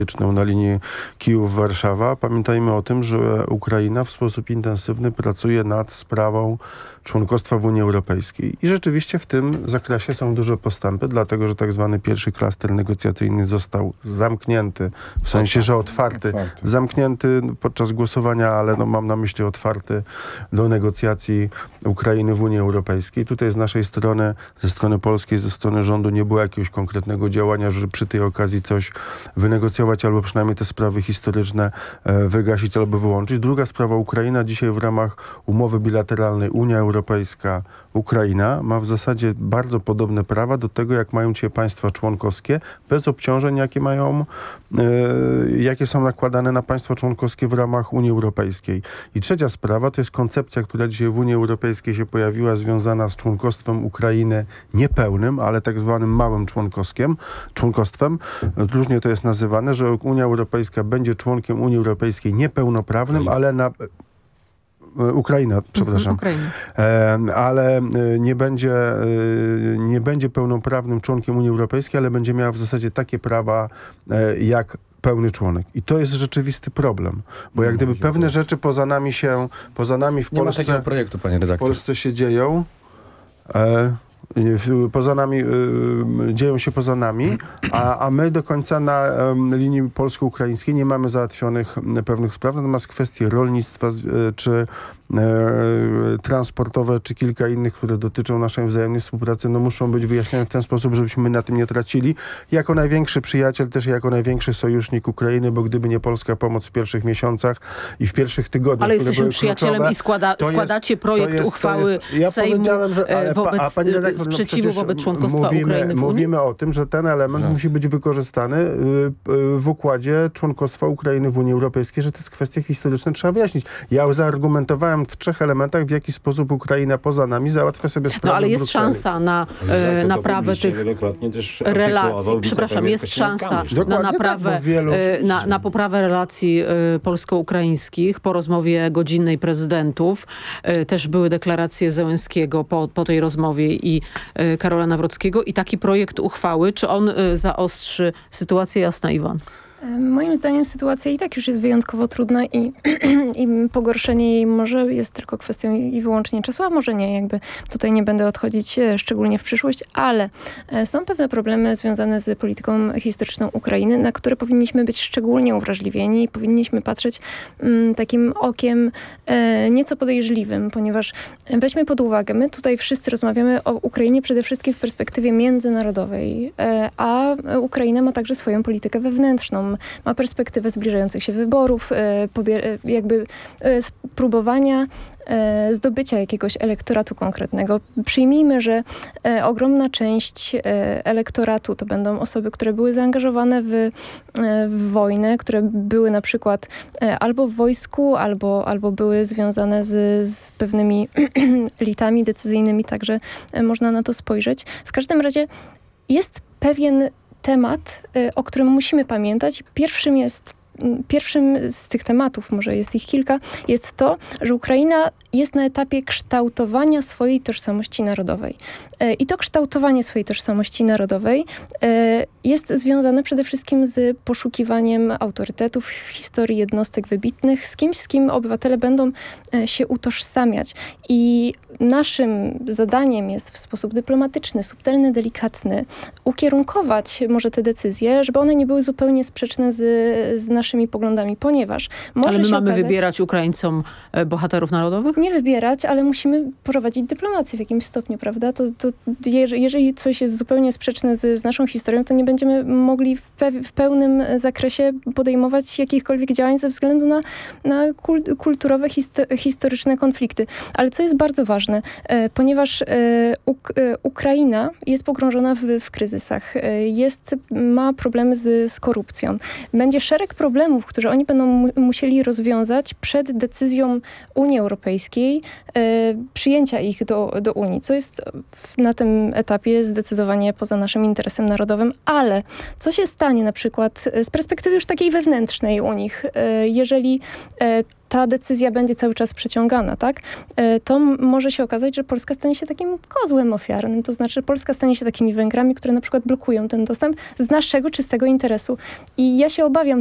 na linii Kijów-Warszawa. Pamiętajmy o tym, że Ukraina w sposób intensywny pracuje nad sprawą członkostwa w Unii Europejskiej. I rzeczywiście w tym zakresie są duże postępy, dlatego że tak zwany pierwszy klaster negocjacyjny został zamknięty, w sensie, że otwarty. Zamknięty podczas głosowania, ale mam na myśli otwarty do negocjacji Ukrainy w Unii Europejskiej. Tutaj z naszej strony, ze strony polskiej, ze strony rządu nie było jakiegoś konkretnego działania, żeby przy tej okazji coś wynegocjować, albo przynajmniej te sprawy historyczne wygasić albo wyłączyć. Druga sprawa, Ukraina dzisiaj w ramach umowy bilateralnej Unia Europejska, Ukraina ma w zasadzie bardzo podobne prawa do tego, jak mają dzisiaj państwa członkowskie, bez obciążeń, jakie są nakładane na państwa członkowskie w ramach Unii Europejskiej. I trzecia sprawa to jest koncepcja, która dzisiaj w Unii Europejskiej się pojawiła, związana z członkostwem Ukrainy niepełnym, ale tak zwanym małym członkostwem. Różnie to jest nazywane, że Unia Europejska będzie członkiem Unii Europejskiej niepełnoprawnym, ale na... Ukraina, przepraszam. Ale nie będzie pełnoprawnym członkiem Unii Europejskiej, ale będzie miała w zasadzie takie prawa jak pełny członek. I to jest rzeczywisty problem. Bo jak gdyby pewne rzeczy poza nami w nie ma takiego projektu, panie redaktor. W Polsce się dzieją, dzieją się poza nami, a my do końca na linii polsko-ukraińskiej nie mamy załatwionych pewnych spraw, natomiast kwestie rolnictwa czy transportowe, czy kilka innych, które dotyczą naszej wzajemnej współpracy, muszą być wyjaśnione w ten sposób, żebyśmy na tym nie tracili. Jako największy przyjaciel, też jako największych sojusznik Ukrainy, bo gdyby nie polska pomoc w pierwszych miesiącach i w pierwszych tygodniach, ale jesteśmy przyjacielem i składacie projekt uchwały Sejmu wobec sprzeciwu wobec członkostwa Ukrainy w Unii? Mówimy o tym, że ten element musi być wykorzystany w układzie członkostwa Ukrainy w Unii Europejskiej, że to jest kwestia historyczna, trzeba wyjaśnić. Ja zaargumentowałem w 3 elementach, w jaki sposób Ukraina poza nami załatwia sobie sprawę. Ale jest szansa na naprawę tych relacji. Przepraszam, jest szansa na naprawę, na poprawę relacji polsko-ukraińskich po rozmowie godzinnej prezydentów. Też były deklaracje Zełenskiego po tej rozmowie i Karola Nawrockiego i taki projekt uchwały. Czy on zaostrzy sytuację? Jasna, Iwan. Moim zdaniem sytuacja i tak już jest wyjątkowo trudna i pogorszenie jej może jest tylko kwestią i wyłącznie czasu, a może nie. Jakby tutaj nie będę odchodzić szczególnie w przyszłość, ale są pewne problemy związane z polityką historyczną Ukrainy, na które powinniśmy być szczególnie uwrażliwieni i powinniśmy patrzeć takim okiem nieco podejrzliwym, ponieważ weźmy pod uwagę, my tutaj wszyscy rozmawiamy o Ukrainie przede wszystkim w perspektywie międzynarodowej, a Ukraina ma także swoją politykę wewnętrzną. Ma perspektywę zbliżających się wyborów, spróbowania zdobycia jakiegoś elektoratu konkretnego. Przyjmijmy, że ogromna część elektoratu to będą osoby, które były zaangażowane w wojnę, które były na przykład albo w wojsku, albo były związane z pewnymi elitami decyzyjnymi, także można na to spojrzeć. W każdym razie jest pewien temat, o którym musimy pamiętać. Pierwszym z tych tematów, może jest ich kilka, jest to, że Ukraina jest na etapie kształtowania swojej tożsamości narodowej. I to kształtowanie swojej tożsamości narodowej jest związane przede wszystkim z poszukiwaniem autorytetów w historii jednostek wybitnych, z kimś, z kim obywatele będą się utożsamiać. I naszym zadaniem jest w sposób dyplomatyczny, subtelny, delikatny ukierunkować może te decyzje, żeby one nie były zupełnie sprzeczne z naszymi poglądami, ponieważ może ale my się mamy okazać, wybierać Ukraińcom bohaterów narodowych? Nie wybierać, ale musimy prowadzić dyplomację w jakimś stopniu, prawda? Jeżeli coś jest zupełnie sprzeczne z naszą historią, to nie będziemy mogli w pełnym zakresie podejmować jakichkolwiek działań ze względu na kulturowe, historyczne konflikty. Ale co jest bardzo ważne, ponieważ Ukraina jest pogrążona w kryzysach, ma problemy z korupcją. Będzie szereg problemów, które oni będą musieli rozwiązać przed decyzją Unii Europejskiej, przyjęcia ich do Unii, co jest na tym etapie zdecydowanie poza naszym interesem narodowym, ale co się stanie na przykład z perspektywy już takiej wewnętrznej u nich, jeżeli ta decyzja będzie cały czas przeciągana, tak? To może się okazać, że Polska stanie się takim kozłem ofiarnym, to znaczy Polska stanie się takimi Węgrami, które na przykład blokują ten dostęp z naszego czystego interesu. I ja się obawiam